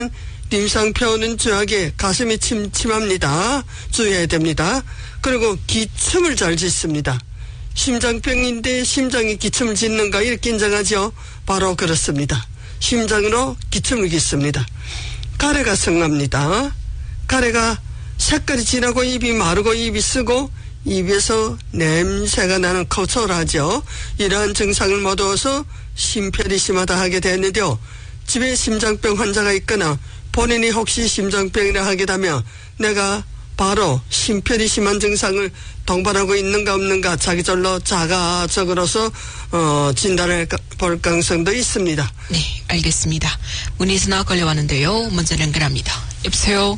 임상표는 중하게 가슴이 침침합니다. 주의해야 됩니다. 그리고 기침을 잘 짓습니다. 심장병인데 심장이 기침을 짓는가 이렇게 인정하죠. 바로 그렇습니다. 심장으로 기침을 짓습니다. 가래가 성납니다. 가래가 색깔이 진하고 입이 마르고 입이 쓰고 입에서 냄새가 나는 코초하죠. 이러한 증상을 모두어서 심혈이 심하다 하게 되는데요. 집에 심장병 환자가 있거나 본인이 혹시 심장병이라 하게 되면 내가 바로 심혈이 심한 증상을 동반하고 있는가 없는가 자기절로 자가적으로서 진단을 볼 가능성도 있습니다. 네, 알겠습니다. 문의 전화 걸려왔는데요. 먼저 연결합니다. 여보세요.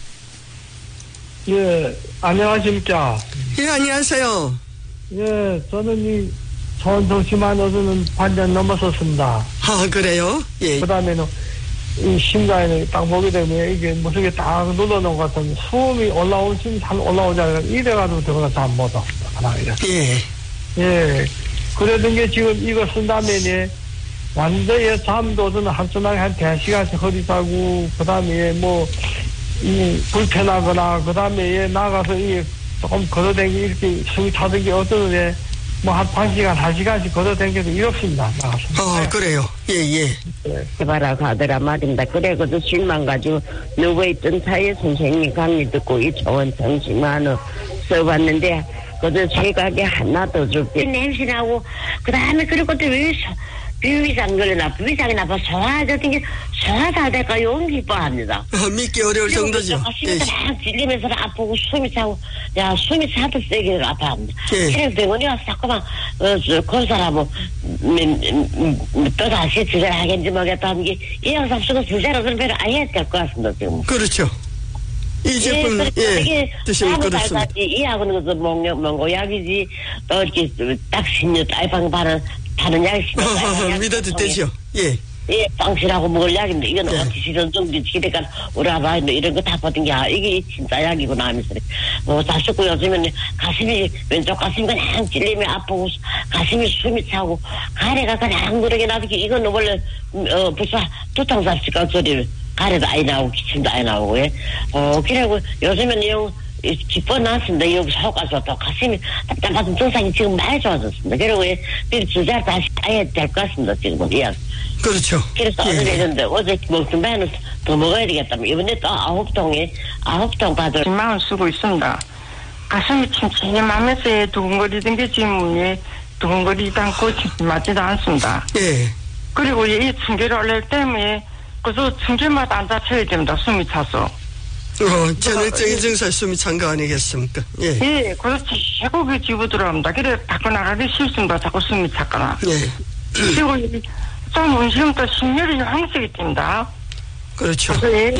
예, 안녕하십니까. 예, 안녕하세요. 예, 저는 이 소원정치만 얻는 반년 넘었었습니다. 아, 그래요? 예. 그 다음에는 이 심장에 딱 보게 되면 이게 무슨 게 딱 눌러놓은 것 같은 숨이 올라오는 숨이 잘 올라오지 않아요. 이래가지고 들어가 잘 못 왔다. 예. 예. 그러던 게 지금 이거 쓴 다음에 완전히 잠도 저는 한순간에 한 1시간씩 허리 자고, 그 다음에 불편하거나, 그 다음에 나가서 조금 걸어다니기 이렇게 숨이 차던 게 어떠는데, 한 1시간, 1시간씩 걸어다니겨도 이렇습니다. 나가서. 그래요. 예. 해봐라고 하더라 말입니다. 그래, 그도 실망가지고, 누워있던 사이에 선생님 강의 듣고 이 좋은 정신만을 써봤는데, 그도 생각이 하나도 없게 냄새나고, 그 다음에 그리고 또 비위상 걸려나, 비위상이 나빠 소화하던 게 소화가 될까 용기뻐합니다. 믿기 어려울 정도죠. 심장이 막 찔리면서 아프고 숨이 차고, 숨이 차도 세게 아파합니다. 그래서 병원에 와서 자꾸만 그 사람은 또 다시 주제를 하겠는지 모르겠다 하는 게 이 영상 쓰고 주제로는 별로 안 해야 될 것 같습니다. 지금. 그렇죠. 이 제품 드시면 그렇습니다. 이 약은 그 몽고 약이지 또 이렇게 딱 신유 딸방 파는 약이 믿어도 되죠. 예. 예, 빵실하고 먹을 약인데 이건 어찌 시전 정도 기대가 우리 아바 이런 거 다 받은 게 이게 진짜 약이구나 하면서 다 쓰고 요즘에는 가슴이 왼쪽 가슴이 그냥 찔리면 아프고 가슴이 숨이 차고 가래가 그냥 그러게 나도 이건 원래 벌써 두탕 잡식한 소리를 가래도 아예 나오고 기침도 아예 나오고 그리고 요즘에는 기뻐 나왔습니다. 여기 속아서 또 가슴이 답답한 증상이 지금 많이 좋아졌습니다. 그리고 주제를 다시 아예 될 것 같습니다. 지금은 그렇죠. 그래서 오늘 했는데 어제 먹던 배는 더 먹어야 되겠다면 이번에 또 9통 받을 희망을 쓰고 있습니다. 가슴이 침침하면서 두근거리던 게 지금 두근거리지 않고 침침하지도 않습니다. 예. 그리고 이 층계를 올릴 때문에 그래서 층계마다 앉아쳐야 됩니다. 숨이 차서. 전혈적인 증상 숨이 찬 거 아니겠습니까? 예. 예, 그래서 최고의 집어 들어갑니다. 그래 밖에 나가기 싫습니다. 자꾸 숨이 찼거나. 예. 그리고 좀 음식부터 심혈이 항식이 됩니다. 그렇죠.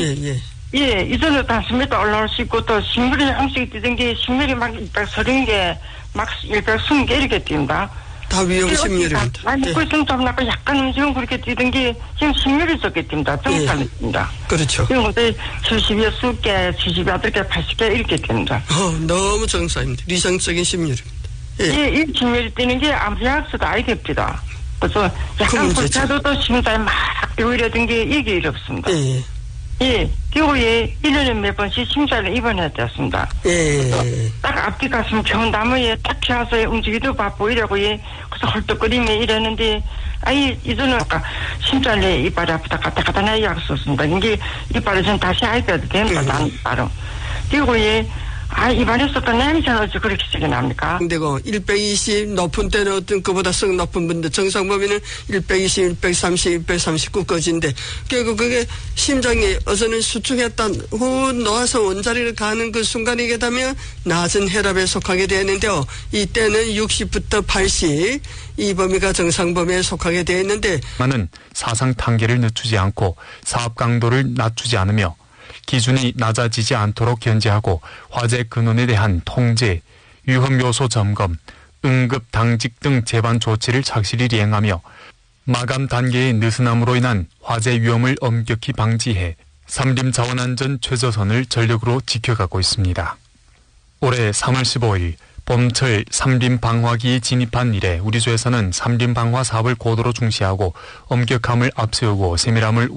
예, 이전에 단숨에도 올라올 수 있고 또 심혈이 항식이 되던 게 심혈이 막 서린 게 막 120개 이렇게 됩니다. 다 위험 심혈입니다. 많이 먹고 있으면 좀 나고 약간 음식은 그렇게 뛰던 게 지금 심혈이 적게 됩니다. 정상이 됩니다. 그렇죠. 지금 그때 70개, 78개, 80개 이렇게 됩니다. 너무 정상입니다.理想적인 심혈입니다. 예, 이 심혈이 뛰는 게 아무리 약수도 아예 됩니다. 그래서 약간 불타도 또 심장에 막 뛰고 이러던 게 이게 이렇습니다. 예, 그리고 1년에 몇 번씩 심장을 입원해야 됐습니다. 딱 앞뒤 가슴 겨운 나무에 딱 피어서 움직이도 바쁘고 이러고 그래서 헐떡거리며 이러는데 이전에 아까 심장에 이빨이 아프다 갔다 나야 약 썼습니다. 이게 이빨을 전 다시 아이빼도 됩니다. 난 바로. 그리고 입안에서 또 냄새는 어찌 그렇게 세게 납니까? 근데 120 높은 때는 어떤 것보다 썩 높은 분들 정상 범위는 120, 130, 139까지인데 결국 그게 심장이 어서는 수축했다 후 놓아서 원자리를 가는 그 순간이게 되면 낮은 혈압에 속하게 되는데요. 이때는 60부터 80 이 범위가 정상 범위에 속하게 되어 있는데 는 사상 단계를 늦추지 않고 사업 강도를 낮추지 않으며 기준이 낮아지지 않도록 견제하고 화재 근원에 대한 통제, 위험 요소 점검, 응급 당직 등 재반 조치를 착실히 이행하며 마감 단계의 느슨함으로 인한 화재 위험을 엄격히 방지해 삼림 자원안전 최저선을 전력으로 지켜가고 있습니다. 올해 3월 15일 봄철 삼림 방화기에 진입한 이래 우리 조에서는 삼림 방화 사업을 고도로 중시하고 엄격함을 앞세우고 세밀함을